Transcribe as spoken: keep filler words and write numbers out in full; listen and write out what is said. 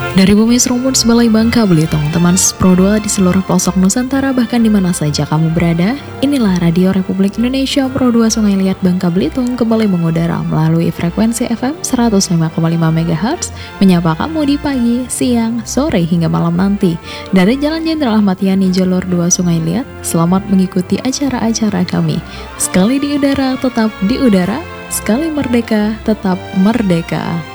Dari Bumi Serumpun Sebalai Bangka Belitung, teman Pro dua di seluruh pelosok Nusantara bahkan di mana saja kamu berada, inilah Radio Republik Indonesia Pro dua Sungai Liat Bangka Belitung kembali mengudara melalui frekuensi F M seratus lima koma lima megahertz, menyapa kamu di pagi, siang, sore hingga malam nanti. Dari Jalan Jenderal Ahmad Yani Jalur dua Sungai Liat, selamat mengikuti acara-acara kami. Sekali di udara, tetap di udara, sekali merdeka, tetap merdeka.